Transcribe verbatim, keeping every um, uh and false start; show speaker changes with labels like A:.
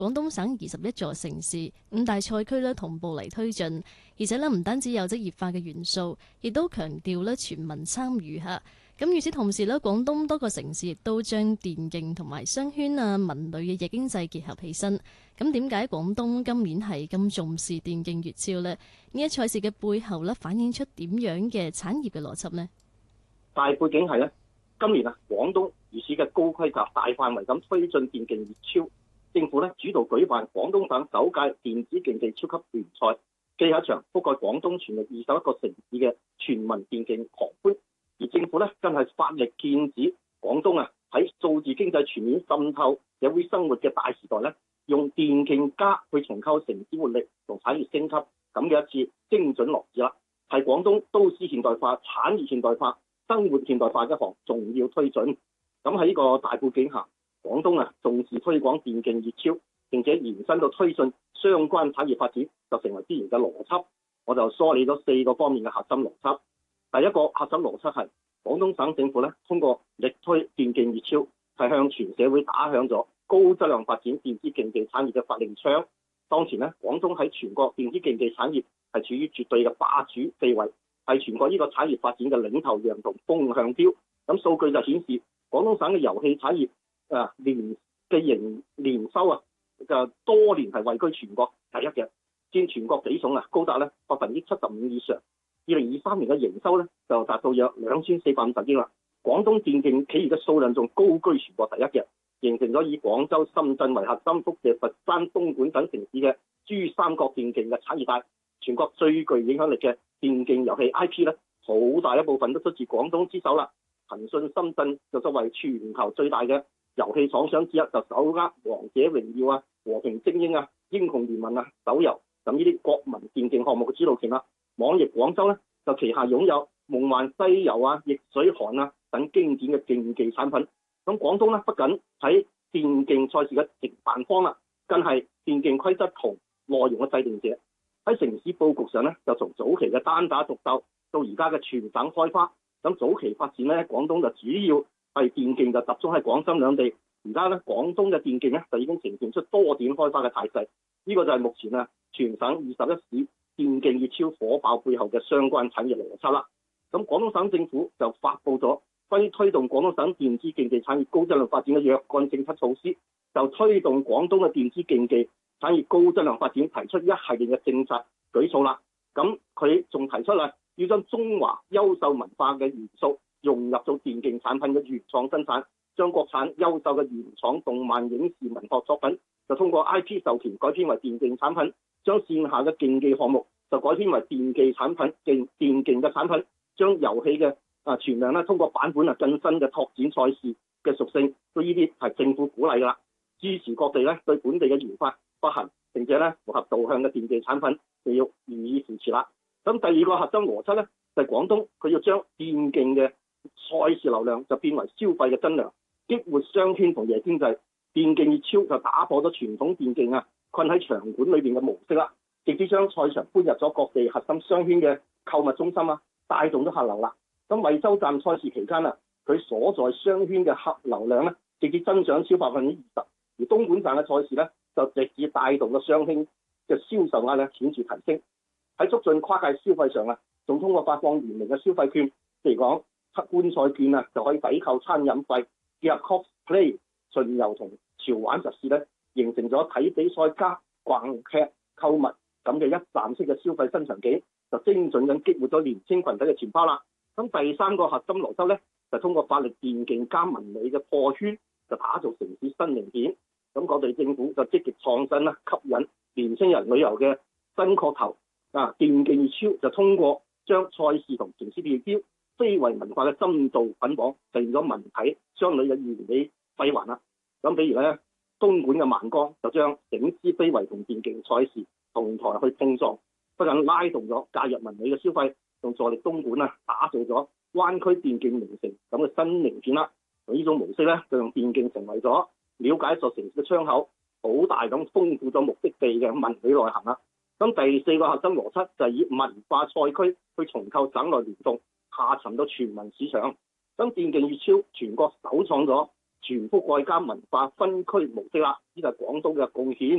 A: 廣東省二十一座城市、五大賽區咧同步嚟推進，而且咧唔單止有職業化嘅元素，亦都強調咧全民參與嚇。咁與此同時咧，廣東多個城市亦都將電競同埋商圈啊、文旅嘅夜經濟結合起身。咁點解廣東今年係咁重視電競熱潮呢？呢一賽事嘅背後咧，反映出點樣嘅產業嘅邏輯呢？
B: 大背景係咧，今年啊，廣東如此嘅高規格、大範圍咁推進電競熱潮，政府咧主導舉辦廣東省首屆電子競技超級聯賽，既係一場覆蓋廣東全域二十一個城市嘅全民電競狂歡。而政府咧更係發力建指廣東啊喺數字經濟全面滲透社會生活嘅大時代咧，用電競加去重構城市活力同產業升級咁嘅一次精準落子啦，係廣東都市現代化、產業現代化、生活現代化嘅一項重要推進。咁喺呢個大背景下，廣東啊重視推廣電競熱潮，並且延伸到推進相關產業發展，就成為必然嘅邏輯。我就梳理咗四個方面嘅核心邏輯。第一個核心邏輯係廣東省政府咧，通過力推電競熱潮，係向全社會打響咗高質量發展電子競技產業嘅發令槍。當前咧，廣東喺全國電子競技產業係處於絕對嘅霸主地位，係全國呢個產業發展嘅領頭羊同風向標。咁數據就顯示，廣東省嘅遊戲產業啊年嘅營年收啊，就多年係位居全國第一嘅，佔全國比重啊高達咧百分之七十五以上。二零二三年嘅營收咧就達到約兩千四百五十億啦。廣東電競企業嘅數量仲高居全國第一嘅，形成咗以廣州、深圳為核心，輻射佛山、東莞等城市嘅珠三角電競嘅產業帶。全國最具影響力嘅電競遊戲 I P 咧，好大一部分都出自廣東之手啦。騰訊深圳就作為全球最大嘅遊戲廠商之一，就手握《王者榮耀》啊、《和平精英》啊、《英雄聯盟》啊、手遊咁呢啲國民電競項目嘅主導權啦。網易廣州咧就旗下擁有《夢幻西遊》啊、《逆水寒》啊等經典嘅競技產品。咁廣東咧不僅喺電競賽事嘅承辦方啦，更係電競規則同內容嘅制定者。喺城市佈局上咧，就從早期嘅單打獨鬥到而家嘅全省開花。咁早期發展咧，廣東就主要係電競就集中喺廣深兩地。而家咧，廣東嘅電競咧就已經呈現出多點開花嘅態勢。呢、這個就係目前啊全省二十一市電競熱潮火爆背後嘅相關產業邏輯啦。咁廣東省政府就發布咗關於推動廣東省電子競技產業高質量發展嘅若干政策措施，就推動廣東嘅電子競技產業高質量發展提出一系列嘅政策舉措啦。咁佢仲提出啦，要將中華優秀文化嘅元素融入到電競產品嘅原創生產，將國產優秀嘅原創動漫、影視、文學作品就通過 I P 授權改編為電競產品，將線下嘅競技項目就改編為電競產品、競電競嘅產品，將遊戲嘅啊存量咧通過版本啊更新嘅拓展賽事嘅屬性，對呢啲係政府鼓勵㗎啦，支持各地咧對本地嘅研發不行，並且咧符合導向嘅電競產品就要予以扶持啦。咁第二個核心邏輯咧就係、是、廣東佢要將電競嘅賽事流量就變為消費嘅增量，激活商圈同夜經濟。電競熱潮就打破咗傳統電競啊困喺場館裏邊嘅模式啦，直接將賽場搬入咗各地核心商圈嘅購物中心啊，帶動咗客流啦。咁惠州站賽事期間啊，佢所在商圈嘅客流量咧直接增長超百分之二十，而東莞站嘅賽事咧就直接帶動咗商圈嘅銷售額咧顯著提升。喺促進跨界消費上啊，仲通過發放聯名嘅消費券，譬如講黑觀賽券啊，就可以抵扣餐飲費，結合 cosplay 巡遊同潮玩實施咧，形成咗睇比賽加逛劇購物咁嘅一站式嘅消費新場景，就精準咁激活咗年輕群體嘅錢包啦。咁第三個核心邏輯咧，就通過發力電競加文旅嘅破圈，就打造城市新名片。咁各地政府就積極創新啦，吸引年輕人旅遊嘅新噱頭。啊！電競熱潮就通過將賽事同城市地標、非遺文化嘅深度捆綁，實現咗文體雙旅嘅完美閉環啦。咁比如咧，東莞嘅萬江就將整支非遺同電競賽事同台去碰撞，不僅拉動咗假日文旅嘅消費，仲助力東莞啊打造咗灣區電競名城咁嘅新名片啦。呢種模式咧，就用電競成為咗了解一座城市嘅窗口，好大咁豐富咗目的地嘅文旅內涵啦。咁第四個核心邏輯就係以文化賽區去重構省內聯動，下沉到全民市場。咁電競熱潮全國首創咗全覆蓋加文化分區模式啦，呢個係廣東嘅貢獻。